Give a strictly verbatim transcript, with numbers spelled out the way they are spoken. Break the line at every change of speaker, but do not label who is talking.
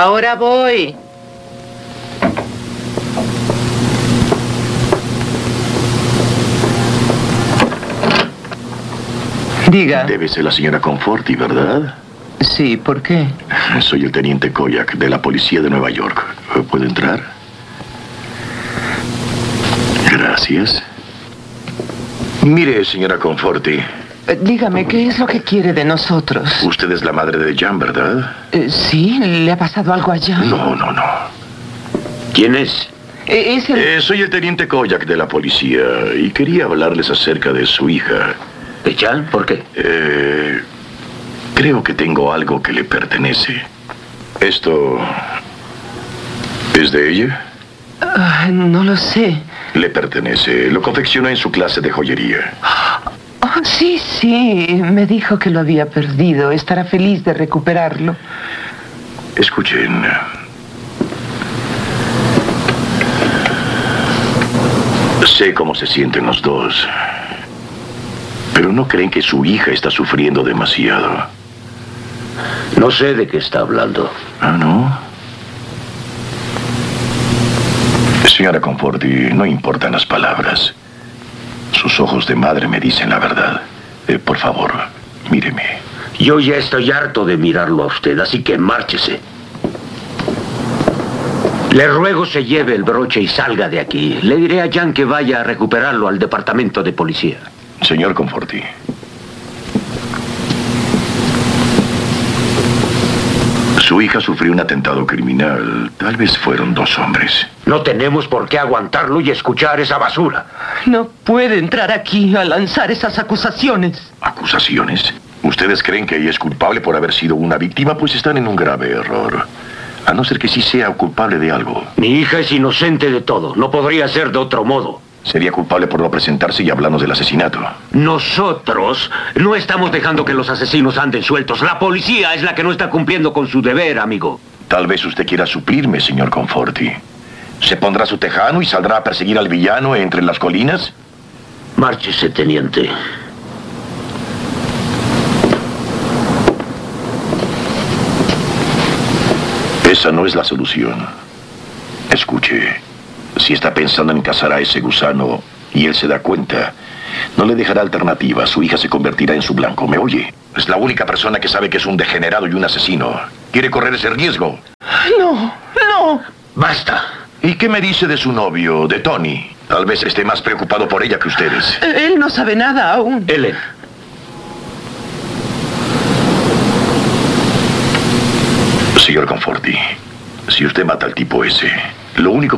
Ahora voy. Diga.
Debe ser la señora Conforti, ¿verdad?
Sí, ¿por qué?
Soy el teniente Koyak de la policía de Nueva York. ¿Puedo entrar? Gracias. Mire, señora Conforti.
Eh, dígame, ¿qué es lo que quiere de nosotros?
Usted es la madre de Jan, ¿verdad?
Eh, sí, ¿le ha pasado algo a Jan?
No, no, no.
¿Quién es?
Eh, es el...
Eh, soy el teniente Koyak de la policía y quería hablarles acerca de su hija.
¿De Jan? ¿Por qué?
Eh, creo que tengo algo que le pertenece. ¿Esto es de ella?
Ah, no lo sé.
Le pertenece. Lo confeccionó en su clase de joyería.
Oh, sí, sí. Me dijo que lo había perdido. Estará feliz de recuperarlo.
Escuchen. Sé cómo se sienten los dos. Pero ¿no creen que su hija está sufriendo demasiado?
No sé de qué está hablando.
¿Ah, no? Señora Conforti, no importan las palabras. Sus ojos de madre me dicen la verdad. Eh, por favor, míreme.
Yo ya estoy harto de mirarlo a usted, así que márchese. Le ruego se lleve el broche y salga de aquí. Le diré a Jan que vaya a recuperarlo al departamento de policía.
Señor Conforti. Su hija sufrió un atentado criminal. Tal vez fueron dos hombres.
No tenemos por qué aguantarlo y escuchar esa basura.
No puede entrar aquí a lanzar esas acusaciones.
¿Acusaciones? ¿Ustedes creen que ella es culpable por haber sido una víctima? Pues están en un grave error. A no ser que sí sea culpable de algo.
Mi hija es inocente de todo. No podría ser de otro modo.
Sería culpable por no presentarse y hablarnos del asesinato.
Nosotros no estamos dejando que los asesinos anden sueltos. La policía es la que no está cumpliendo con su deber, amigo.
Tal vez usted quiera suplirme, señor Conforti. ¿Se pondrá su tejano y saldrá a perseguir al villano entre las colinas?
Márchese, teniente.
Esa no es la solución. Escuche, si está pensando en cazar a ese gusano y él se da cuenta, no le dejará alternativa. Su hija se convertirá en su blanco. ¿Me oye? Es la única persona que sabe que es un degenerado y un asesino. ¿Quiere correr ese riesgo?
No, no.
¡Basta!
¿Y qué me dice de su novio, de Tony? Tal vez esté más preocupado por ella que ustedes.
Eh, Él no sabe nada aún.
Ellen.
Señor Conforti, si usted mata al tipo ese, lo único